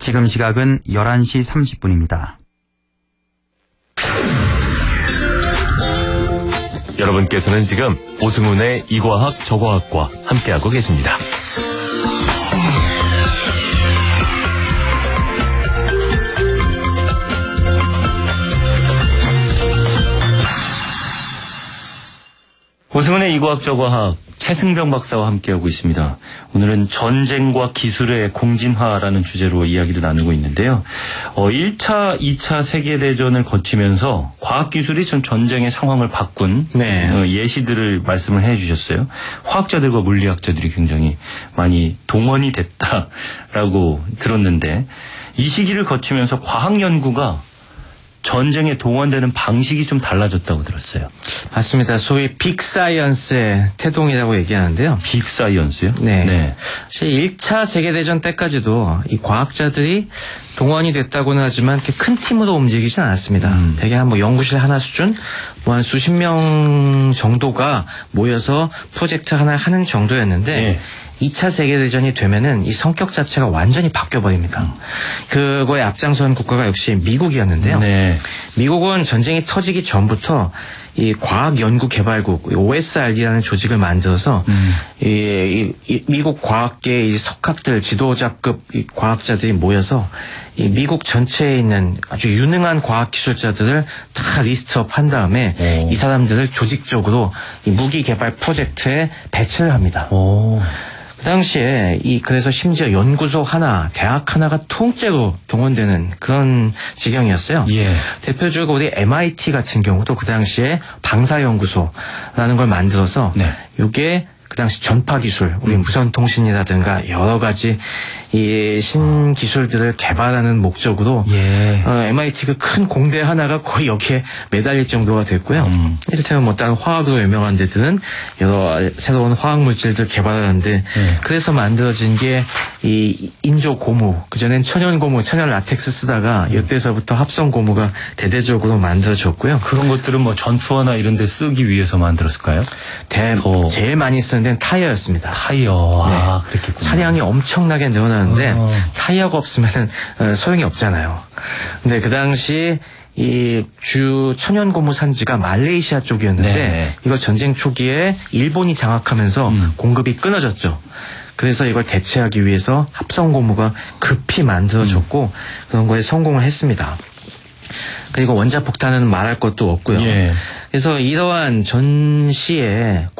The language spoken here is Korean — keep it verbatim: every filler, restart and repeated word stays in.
지금 시각은 열한 시 삼십 분입니다. 여러분께서는 지금 오승훈의 이과학 저과학과 함께하고 계십니다. 오승훈의 이과학 저과학 최승병 박사와 함께하고 있습니다. 오늘은 전쟁과 기술의 공진화라는 주제로 이야기를 나누고 있는데요. 어, 일 차, 이 차 세계대전을 거치면서 과학기술이 좀 전쟁의 상황을 바꾼 네. 어, 예시들을 말씀을 해주셨어요. 화학자들과 물리학자들이 굉장히 많이 동원이 됐다라고 들었는데 이 시기를 거치면서 과학연구가 전쟁에 동원되는 방식이 좀 달라졌다고 들었어요. 맞습니다. 소위 빅사이언스의 태동이라고 얘기하는데요. 빅사이언스요? 네. 네. 사실 일 차 세계대전 때까지도 이 과학자들이 동원이 됐다고는 하지만 이렇게 큰 팀으로 움직이진 않았습니다. 음. 대개 한 뭐 연구실 하나 수준, 뭐 한 수십 명 정도가 모여서 프로젝트 하나 하는 정도였는데 네. 이 차 세계대전이 되면은 이 성격 자체가 완전히 바뀌어버립니다. 음. 그거에 앞장선 국가가 역시 미국이었는데요. 네. 미국은 전쟁이 터지기 전부터 이 과학연구개발국 오에스알디라는 조직을 만들어서 음. 이, 이, 이 미국 과학계 이 석학들 지도자급 이 과학자들이 모여서 이 미국 전체에 있는 아주 유능한 과학기술자들을 다 리스트업 한 다음에 오. 이 사람들을 조직적으로 이 무기 개발 프로젝트에 배치를 합니다. 오. 그 당시에 이 그래서 심지어 연구소 하나, 대학 하나가 통째로 동원되는 그런 지경이었어요. 예. 대표적으로 우리 엠아이티 같은 경우도 그 당시에 방사연구소라는 걸 만들어서 네. 이게 그 당시 전파기술, 우리 무선통신이라든가 여러 가지 이 신기술들을 개발하는 목적으로 예. 어, 엠아이티가 큰 공대 하나가 거의 여기에 매달릴 정도가 됐고요. 음. 이를테면 뭐 다른 화학으로 유명한 데들은 여러 새로운 화학 물질들 개발하는데 예. 그래서 만들어진 게 이 인조 고무, 그전엔 천연 고무, 천연 라텍스 쓰다가 음. 이때서부터 합성 고무가 대대적으로 만들어졌고요. 그런 것들은 뭐 전투화나 이런 데 쓰기 위해서 만들었을까요? 대, 더... 제일 많이 쓰는 데는 타이어였습니다. 타이어. 네. 아, 그랬겠군요. 차량이 엄청나게 늘어나는데 어. 타이어가 없으면 소용이 없잖아요. 근데 그 당시 이 주 천연 고무 산지가 말레이시아 쪽이었는데 네. 이걸 전쟁 초기에 일본이 장악하면서 음. 공급이 끊어졌죠. 그래서 이걸 대체하기 위해서 합성 고무가 급히 만들어졌고 음. 그런 거에 성공을 했습니다. 그리고 원자 폭탄은 말할 것도 없고요. 예. 그래서 이러한 전시에